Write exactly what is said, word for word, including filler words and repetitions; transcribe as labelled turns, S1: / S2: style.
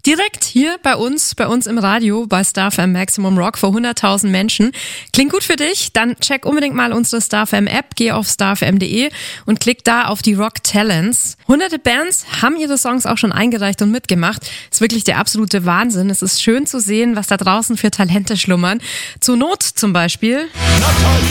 S1: Direkt hier bei uns, bei uns im Radio, bei StarFM Maximum Rock vor hunderttausend Menschen. Klingt gut für dich? Dann check unbedingt mal unsere StarFM App, geh auf starfm punkt de und klick da auf die Rock Talents. Hunderte Bands haben ihre Songs auch schon eingereicht und mitgemacht. Ist wirklich der absolute Wahnsinn. Es ist schön zu sehen, was da draußen für Talente schlummern. Zur Not zum Beispiel